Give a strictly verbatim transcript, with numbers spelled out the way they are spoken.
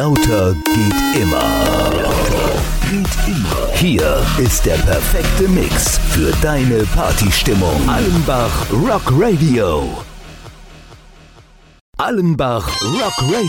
Lauter geht immer. Geht immer. Hier ist der perfekte Mix für deine Partystimmung. Allenbach Rock Radio. Allenbach Rock Radio.